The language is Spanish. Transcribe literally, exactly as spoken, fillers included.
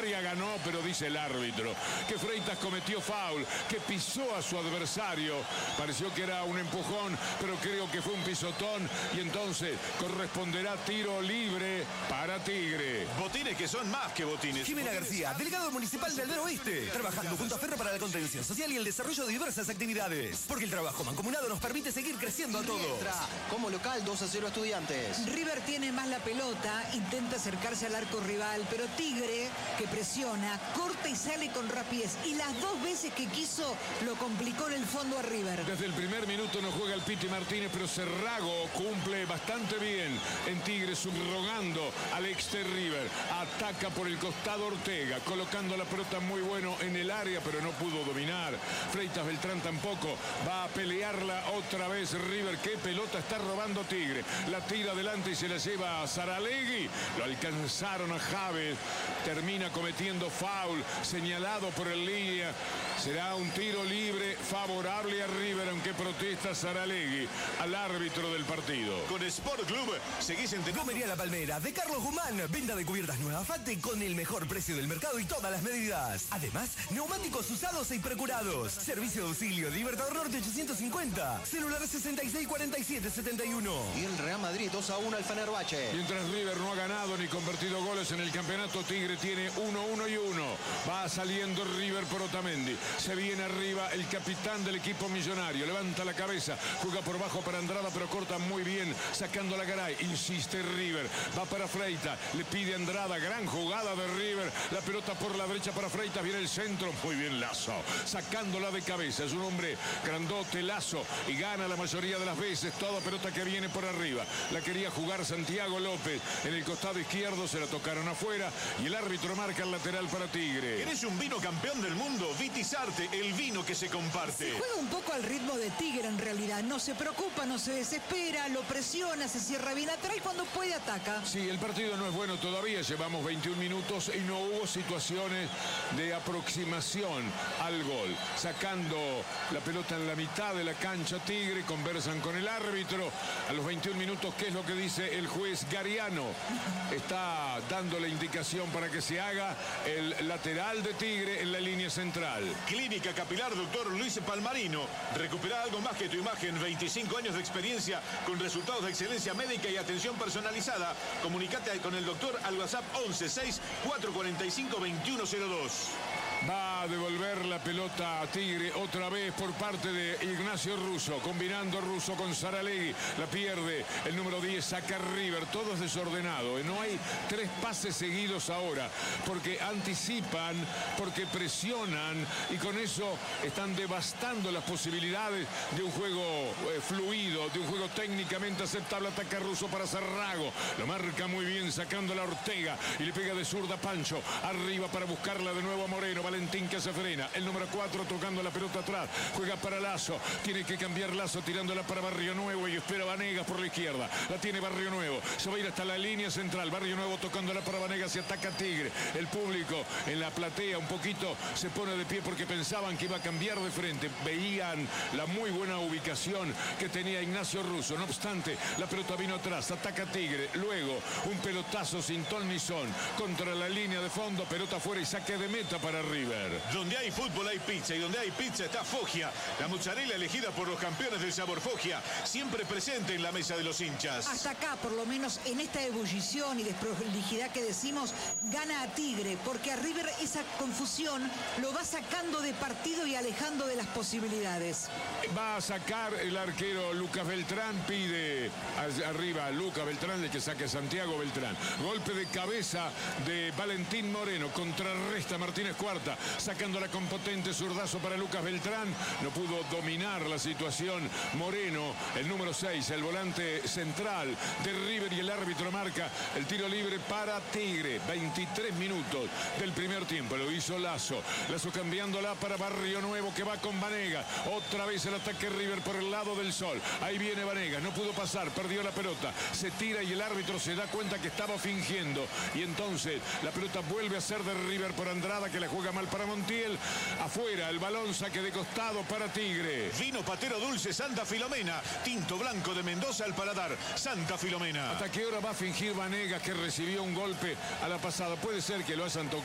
área ganó, pero dice el árbitro que Freitas cometió foul, que pisó a su adversario. Pareció que era un empujón, pero creo que fue un pisotón. Y entonces corresponderá tiro libre para Tigre. Botines que son más que botines. Jimena García, delegado municipal del Oeste, trabajando junto a Ferro para la contención social y el desarrollo de diversas actividades. Porque el trabajo mancomunado nos permite seguir creciendo a todos. Como local, dos a cero Estudiantes. River tiene más la pelota, intenta acercarse al arco rival, pero Tigre, que presiona, corta y sale con rapidez. Y las dos veces que quiso, lo complicó en el fondo a River. Desde el primer minuto no juega el Piti Martínez, pero Cerrago cumple bastante bien en Tigre, subrogando al ex de River. Ataca por el costado Ortega, colocando la pelota muy bueno en el área, pero no pudo dominar. Freitas Beltrán tampoco. Va a pelearla otra vez River. ¿Qué pelota está robando Tigre? La tira adelante y se la lleva a Saralegui. Lo alcanzaron a Javes. Termina cometiendo foul, señalado por el línea. Será un tiro libre favorable a River, aunque protesta Saralegui al árbitro del partido. Con Sport Club seguís entendiendo. Comería La Palmera de Carlos Guzmán. Venta de cubiertas Nueva Fate con el mejor precio del mercado y todas las medidas. Además, neumáticos usados e imprecurados. Servicio de auxilio Libertador Norte ochocientos cincuenta. Celular sesenta y seis cuarenta y siete setenta y uno. Y el Real Madrid dos a uno al Fenerbahce. Mientras River no ha ganado ni convertido goles en el campeonato, Tigre tiene uno uno y uno. Va saliendo River por Otamendi. Se viene arriba el capitán del equipo millonario. Levanta la cabeza, juega por bajo para Andrada, pero corta muy bien, sacando la Garay. Insiste River, va para Freitas, le pide Andrada, gran jugada de River. La pelota por la derecha para Freitas, viene el centro, muy bien Lazo, sacándola de cabeza. Es un hombre grandote, Lazo, y gana la mayoría de las veces toda pelota que viene por arriba. La quería jugar Santiago López en el costado izquierdo, se la tocaron afuera y el árbitro marca el lateral para Tigre. ¿Querés un vino campeón del mundo? Vitizarte, el vino que se comparte. Se juega un poco al ritmo de Tigre en realidad. No se preocupa, no se desespera, lo presiona, se cierra bien atrás y cuando puede ataca. Sí, el partido no es bueno todavía, llevamos veintiún minutos y no hubo situaciones de aproximación al gol. Sacando la pelota en la mitad de la cancha Tigre, conversan con el árbitro. A los veintiún minutos, ¿qué es lo que dice el juez Gariano? Está dando la indicación para que se haga el lateral de Tigre en la línea central. Clínica Capilar Doctor Luis Palmarino. Recupera algo más que tu imagen. veinticinco años de experiencia con resultados de excelencia médica y atención personalizada. Comunicate con el doctor al WhatsApp once seis cuatro cuatro cinco veintiuno cero dos. Va a devolver la pelota a Tigre otra vez por parte de Ignacio Russo, combinando Russo con Saralegui. La pierde el número diez, saca River. Todo es desordenado. No hay tres pases seguidos ahora, porque anticipan, porque presionan y con eso están devastando las posibilidades de un juego eh, fluido, de un juego técnicamente aceptable. Ataca Russo para Cerrago. Lo marca muy bien, sacando la Ortega y le pega de zurda Pancho. Arriba para buscarla de nuevo a Moreno. Valentín que se frena. El número cuatro tocando la pelota atrás. Juega para Lazo. Tiene que cambiar Lazo tirándola para Barrio Nuevo y espera Vanegas por la izquierda. La tiene Barrio Nuevo. Se va a ir hasta la línea central. Barrio Nuevo tocándola para Vanegas y ataca Tigre. El público en la platea un poquito se pone de pie porque pensaban que iba a cambiar de frente. Veían la muy buena ubicación que tenía Ignacio Russo. No obstante, la pelota vino atrás. Ataca Tigre. Luego un pelotazo sin ton ni son contra la línea de fondo. Pelota afuera y saque de meta para River. Donde hay fútbol hay pizza y donde hay pizza está Foggia. La mozzarella elegida por los campeones del sabor Foggia. Siempre presente en la mesa de los hinchas. Hasta acá, por lo menos en esta ebullición y desprolijidad que decimos, gana a Tigre, porque a River esa confusión lo va sacando de partido y alejando de las posibilidades. Va a sacar el arquero Lucas Beltrán, pide arriba a Lucas Beltrán de que saque Santiago Beltrán. Golpe de cabeza de Valentín Moreno, contrarresta Martínez Cuarta, sacándola con potente zurdazo para Lucas Beltrán. No pudo dominar la situación Moreno, el número seis, el volante central de River, y el árbitro marca el tiro libre para Tigre. veintitrés minutos del primer tiempo, lo hizo Lazo. Lazo cambiándola para Barrio Nuevo que va con Vanegas. Otra vez el ataque River por el lado del sol. Ahí viene Vanegas, no pudo pasar, perdió la pelota. Se tira y el árbitro se da cuenta que estaba fingiendo. Y entonces la pelota vuelve a ser de River por Andrada, que la juega mal para Montiel. Afuera el balón, saque de costado para Tigre. Vino Patero Dulce Santa Filomena. Tinto blanco de Mendoza al paladar. Santa Filomena. ¿Hasta qué hora va a fingir Vanegas que recibió un golpe a la pasada? Puede ser que lo hayan tocado